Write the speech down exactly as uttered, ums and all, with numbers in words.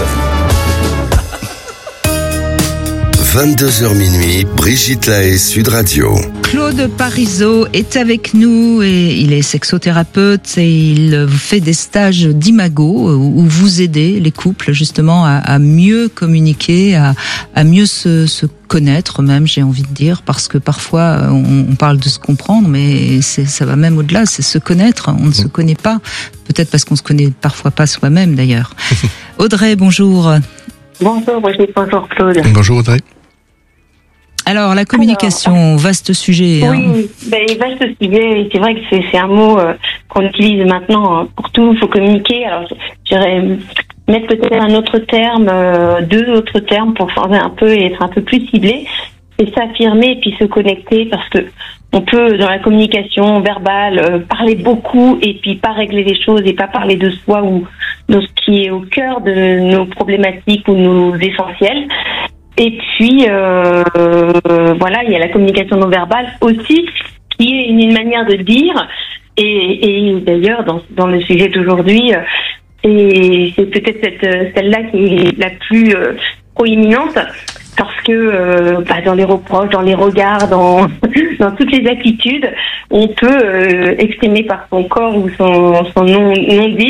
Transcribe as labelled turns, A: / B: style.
A: vingt-deux heures minuit, Brigitte Lahaie, Sud Radio.
B: Claude Parisot est avec nous et il est sexothérapeute et il fait des stages d'imago où vous aidez les couples justement à, à mieux communiquer, à, à mieux se, se connaître même, j'ai envie de dire, parce que parfois on, on parle de se comprendre, mais c'est, ça va même au-delà, c'est se connaître. On ne mmh. se connaît pas, peut-être parce qu'on se connaît parfois pas soi-même d'ailleurs. Audrey, bonjour.
C: Bonjour Brigitte, bonjour Claude.
D: Bonjour Audrey.
B: Alors, la communication, Alors, vaste sujet.
C: Oui,
B: hein.
C: ben, vaste sujet. C'est vrai que c'est, c'est un mot euh, qu'on utilise maintenant pour tout. Il faut communiquer. Alors, j'irais mettre peut-être un autre terme, euh, deux autres termes pour changer un peu et être un peu plus ciblé. Et s'affirmer et puis se connecter, parce que on peut, dans la communication verbale, euh, parler beaucoup et puis pas régler les choses et pas parler de soi ou de ce qui est au cœur de nos problématiques ou nos essentiels. Et puis, euh, euh, voilà, il y a la communication non verbale aussi, qui est une, une manière de dire. Et, et d'ailleurs, dans, dans le sujet d'aujourd'hui, euh, et c'est peut-être cette, celle-là qui est la plus euh, proéminente, parce que euh, bah, dans les reproches, dans les regards, dans, dans toutes les attitudes, on peut euh, exprimer par son corps ou son, son non, non-dit